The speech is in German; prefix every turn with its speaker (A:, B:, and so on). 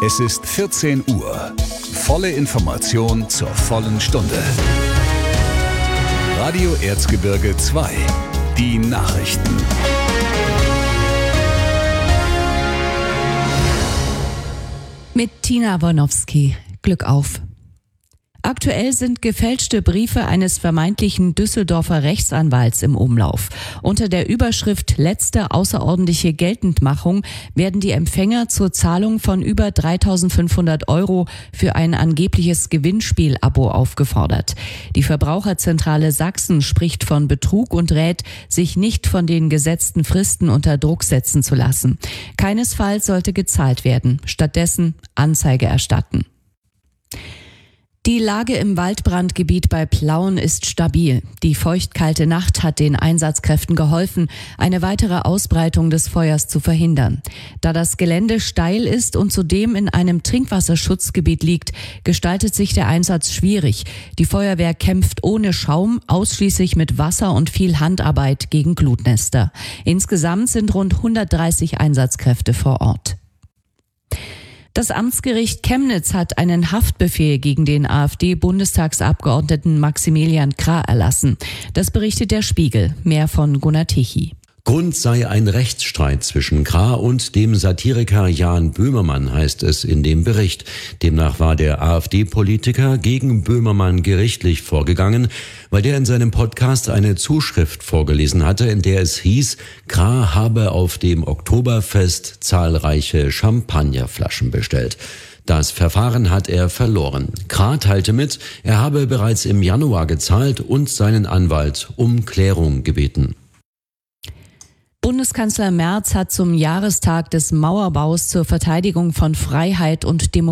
A: Es ist 14 Uhr. Volle Information zur vollen Stunde. Radio Erzgebirge 2. Die Nachrichten.
B: Mit Tina Wornowski. Glück auf. Aktuell sind gefälschte Briefe eines vermeintlichen Düsseldorfer Rechtsanwalts im Umlauf. Unter der Überschrift Letzte außerordentliche Geltendmachung werden die Empfänger zur Zahlung von über 3.500 € für ein angebliches Gewinnspiel-Abo aufgefordert. Die Verbraucherzentrale Sachsen spricht von Betrug und rät, sich nicht von den gesetzten Fristen unter Druck setzen zu lassen. Keinesfalls sollte gezahlt werden, stattdessen Anzeige erstatten. Die Lage im Waldbrandgebiet bei Plauen ist stabil. Die feuchtkalte Nacht hat den Einsatzkräften geholfen, eine weitere Ausbreitung des Feuers zu verhindern. Da das Gelände steil ist und zudem in einem Trinkwasserschutzgebiet liegt, gestaltet sich der Einsatz schwierig. Die Feuerwehr kämpft ohne Schaum, ausschließlich mit Wasser und viel Handarbeit gegen Glutnester. Insgesamt sind rund 130 Einsatzkräfte vor Ort. Das Amtsgericht Chemnitz hat einen Haftbefehl gegen den AfD-Bundestagsabgeordneten Maximilian Krah erlassen. Das berichtet der Spiegel. Mehr von Gunnar Tichy.
C: Grund sei ein Rechtsstreit zwischen Krah und dem Satiriker Jan Böhmermann, heißt es in dem Bericht. Demnach war der AfD-Politiker gegen Böhmermann gerichtlich vorgegangen, weil der in seinem Podcast eine Zuschrift vorgelesen hatte, in der es hieß, Krah habe auf dem Oktoberfest zahlreiche Champagnerflaschen bestellt. Das Verfahren hat er verloren. Krah teilte mit, er habe bereits im Januar gezahlt und seinen Anwalt um Klärung gebeten.
B: Bundeskanzler Merz hat zum Jahrestag des Mauerbaus zur Verteidigung von Freiheit und Demokratie